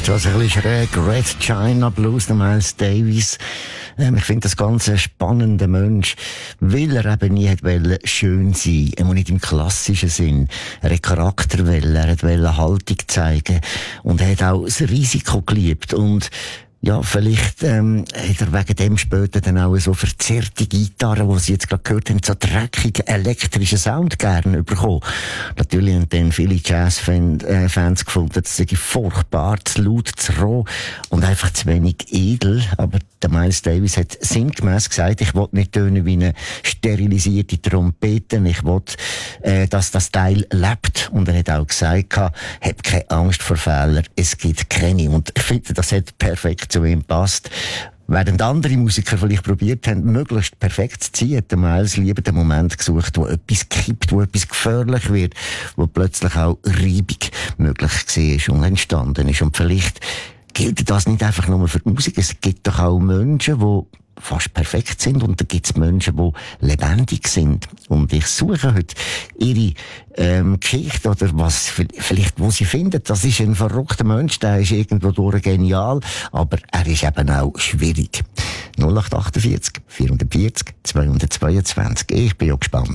Das ist ein bisschen schräg. Red China Blues, der Miles Davis. Ich finde das ganz ein spannender Mensch, weil er eben nie wollte schön sein. Er nicht im klassischen Sinn. Er hat Charakter wollen, er wollte Haltung zeigen. Und er hat auch das Risiko geliebt. Und ja, vielleicht hat er wegen dem später dann auch so verzerrte Gitarren, die Sie jetzt gerade gehört haben, so dreckigen elektrischen Sound gerne bekommen. Natürlich haben dann viele Jazz-Fans gefunden, das sei furchtbar, zu laut, zu roh und einfach zu wenig edel. Aber der Miles Davis hat sinngemäss gesagt, ich will nicht tönen wie eine sterilisierte Trompete, ich will, dass das Teil lebt. Und er hat auch gesagt, hab keine Angst vor Fehlern, es gibt keine. Und ich finde, das hat perfekt zu ihm passt. Während andere Musiker vielleicht probiert haben, möglichst perfekt zu ziehen, hat der Miles lieber den Moment gesucht, wo etwas kippt, wo etwas gefährlich wird, wo plötzlich auch Reibung möglich war und entstanden ist. Und vielleicht gilt das nicht einfach nur für die Musik. Es gibt doch auch Menschen, die fast perfekt sind und da gibt es Menschen, die lebendig sind. Und ich suche heute ihre Geschichte oder was vielleicht, wo sie finden, das ist ein verrückter Mensch, der ist irgendwo durch genial, aber er ist eben auch schwierig. 0848 440 222. Ich bin ja gespannt.